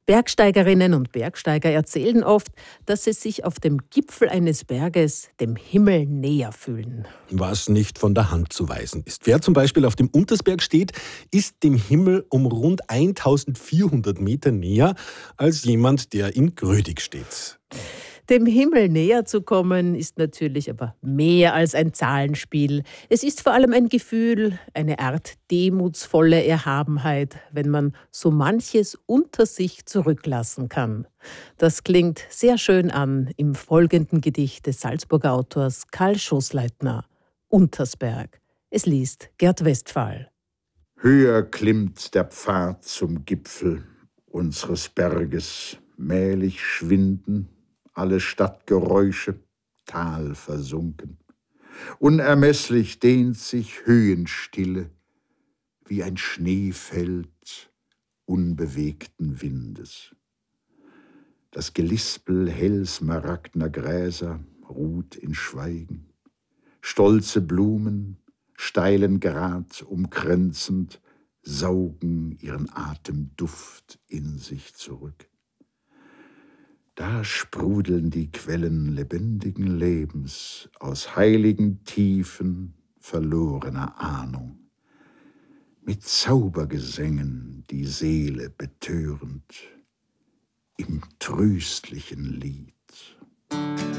Bergsteigerinnen und Bergsteiger erzählen oft, dass sie sich auf dem Gipfel eines Berges dem Himmel näher fühlen. Was nicht von der Hand zu weisen ist. Wer zum Beispiel auf dem Untersberg steht, ist dem Himmel um rund 1400 Meter näher als jemand, der in Grödig steht. Dem Himmel näher zu kommen, ist natürlich aber mehr als ein Zahlenspiel. Es ist vor allem ein Gefühl, eine Art demutsvolle Erhabenheit, wenn man so manches unter sich zurücklassen kann. Das klingt sehr schön an im folgenden Gedicht des Salzburger Autors Karl Schoßleitner, Untersberg. Es liest Gerd Westphal. Höher klimmt der Pfad zum Gipfel unseres Berges, mählich schwinden alle Stadtgeräusche, Tal versunken. Unermesslich dehnt sich Höhenstille wie ein Schneefeld unbewegten Windes. Das Gelispel hellsmaragdner Gräser ruht in Schweigen. Stolze Blumen, steilen Grat umkränzend, saugen ihren Atemduft in sich zurück. Da sprudeln die Quellen lebendigen Lebens aus heiligen Tiefen verlorener Ahnung, mit Zaubergesängen die Seele betörend im tröstlichen Lied.